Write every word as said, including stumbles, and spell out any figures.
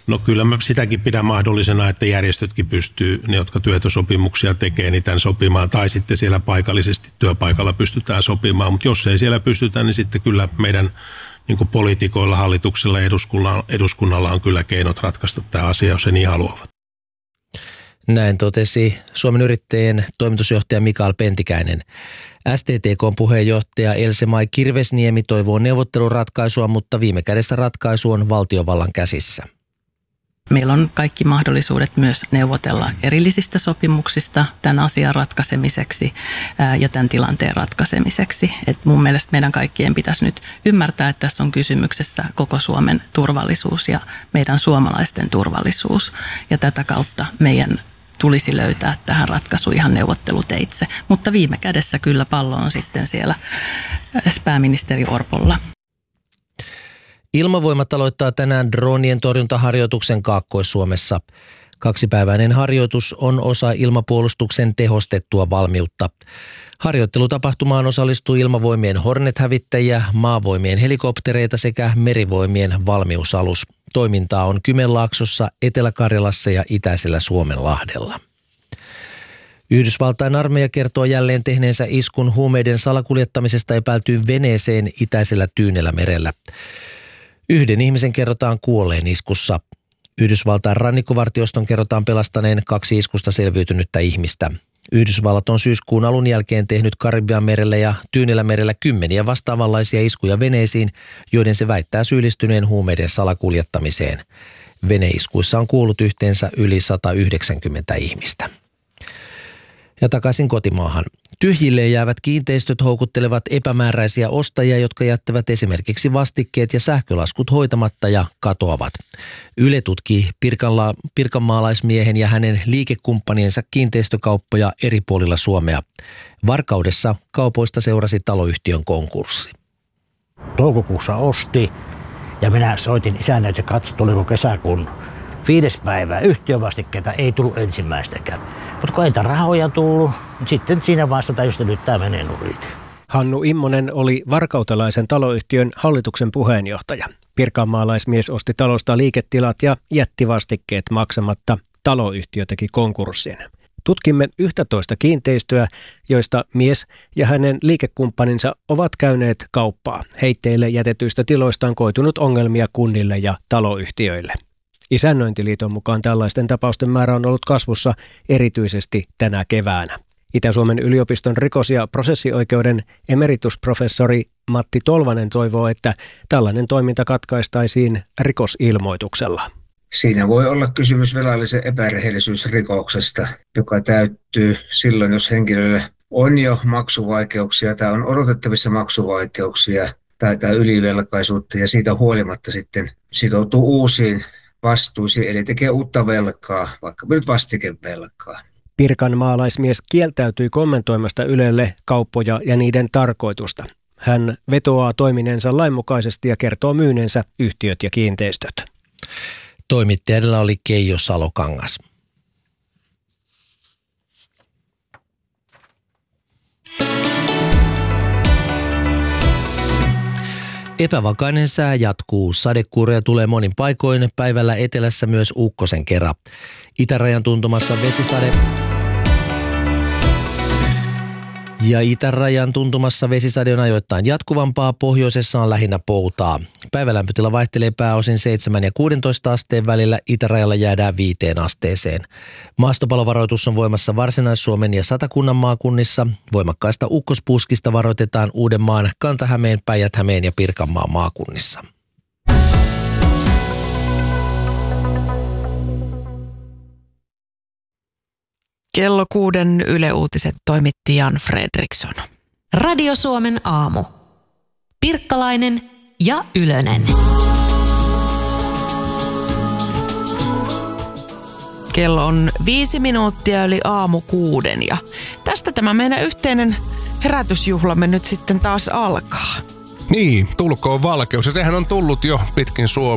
No kyllä mä sitäkin pidän mahdollisena, että järjestötkin pystyy, ne jotka työehtosopimuksia tekee, niin tämän sopimaan. Tai sitten siellä paikallisesti työpaikalla pystytään sopimaan. Mutta jos ei siellä pystytä, niin sitten kyllä meidän niin kuin poliitikoilla, hallituksella ja eduskunnalla, eduskunnalla on kyllä keinot ratkaista tämä asia, jos he niin haluavat. Näin totesi Suomen Yrittäjien toimitusjohtaja Mikael Pentikäinen. S T T K:n puheenjohtaja Else-Mai Kirvesniemi toivoo neuvotteluratkaisua, mutta viime kädessä ratkaisu on valtiovallan käsissä. Meillä on kaikki mahdollisuudet myös neuvotella erillisistä sopimuksista tämän asian ratkaisemiseksi ja tämän tilanteen ratkaisemiseksi. Et mun mielestä meidän kaikkien pitäisi nyt ymmärtää, että tässä on kysymyksessä koko Suomen turvallisuus ja meidän suomalaisten turvallisuus. Ja tätä kautta meidän tulisi löytää tähän ratkaisu ihan neuvotteluteitse. Mutta viime kädessä kyllä pallo on sitten siellä pääministeri Orpolla. Ilmavoimat aloittaa tänään dronien torjuntaharjoituksen Kaakkois-Suomessa. Kaksipäiväinen harjoitus on osa ilmapuolustuksen tehostettua valmiutta. Harjoittelutapahtumaan osallistuu ilmavoimien Hornet-hävittäjiä, maavoimien helikoptereita sekä merivoimien valmiusalus. Toimintaa on Kymenlaaksossa, Etelä-Karjalassa ja itäisellä Suomenlahdella. Yhdysvaltain armeija kertoo jälleen tehneensä iskun huumeiden salakuljettamisesta epäiltyyn veneeseen itäisellä Tyynellämerellä. Yhden ihmisen kerrotaan kuolleen iskussa. Yhdysvaltain rannikkovartioston kerrotaan pelastaneen kaksi iskusta selviytynyttä ihmistä. Yhdysvallat on syyskuun alun jälkeen tehnyt Karibianmerellä ja Tyynellämerellä kymmeniä vastaavanlaisia iskuja veneisiin, joiden se väittää syyllistyneen huumeiden salakuljettamiseen. Veneiskuissa on kuollut yhteensä yli sata yhdeksänkymmentä ihmistä. Ja takaisin kotimaahan. Tyhjille jäävät kiinteistöt houkuttelevat epämääräisiä ostajia, jotka jättävät esimerkiksi vastikkeet ja sähkölaskut hoitamatta ja katoavat. Yle tutkii Pirkanla- pirkanmaalaismiehen ja hänen liikekumppaneensa kiinteistökauppoja eri puolilla Suomea. Varkaudessa kaupoista seurasi taloyhtiön konkurssi. Toukokuussa osti ja minä soitin isännä, että katso, tuliko kesäkuun viides päivää. Yhtiövastikkeita ei tullut ensimmäistäkään. Mutta kun ei niitä rahoja tullut, sitten siinä vaiheessa tajusin, että nyt tämä menee nurit. Hannu Immonen oli varkautelaisen taloyhtiön hallituksen puheenjohtaja. Pirkanmaalaismies osti talosta liiketilat ja jätti vastikkeet maksamatta. Taloyhtiö teki konkurssin. Tutkimme yksitoista kiinteistöä, joista mies ja hänen liikekumppaninsa ovat käyneet kauppaa. Heitteille jätetyistä tiloista on koitunut ongelmia kunnille ja taloyhtiöille. Isännöintiliiton mukaan tällaisten tapausten määrä on ollut kasvussa erityisesti tänä keväänä. Itä-Suomen yliopiston rikos- ja prosessioikeuden emeritusprofessori Matti Tolvanen toivoo, että tällainen toiminta katkaistaisiin rikosilmoituksella. Siinä voi olla kysymys velallisen epärehellisyysrikoksesta, joka täyttyy silloin, jos henkilölle on jo maksuvaikeuksia tai on odotettavissa maksuvaikeuksia tai, tai ylivelkaisuutta ja siitä huolimatta sitten sitoutuu uusiin vastuisiin, eli tekee uutta velkaa, vaikka nyt vastikevelkaa. Pirkanmaalaismies kieltäytyi kommentoimasta Ylelle kauppoja ja niiden tarkoitusta. Hän vetoaa toimineensa lainmukaisesti ja kertoo myyneensä yhtiöt ja kiinteistöt. Toimittajalla oli Keijo Salokangas. Epävakainen sää jatkuu. Sadekuuroja tulee monin paikoin, päivällä etelässä myös ukkosen kera. Itärajan tuntumassa vesisade ja itärajan tuntumassa vesisade on ajoittain jatkuvampaa, pohjoisessa on lähinnä poutaa. Päivälämpötila vaihtelee pääosin seitsemän ja kuusitoista asteen välillä, itärajalla jäädään viiteen asteeseen. Maastopalovaroitus on voimassa Varsinais-Suomen ja Satakunnan maakunnissa. Voimakkaista ukkospuuskista varoitetaan Uudenmaan, Kanta-Hämeen, Päijät-Hämeen ja Pirkanmaan maakunnissa. Kello kuuden Yle Uutiset toimitti Jan Fredriksson. Radio Suomen aamu. Pirkkalainen ja Ylönen. Kello on viisi minuuttia yli aamu kuuden ja tästä tämä meidän yhteinen herätysjuhlamme nyt sitten taas alkaa. Niin, tulkoon valkeus ja sehän on tullut jo pitkin Suomea.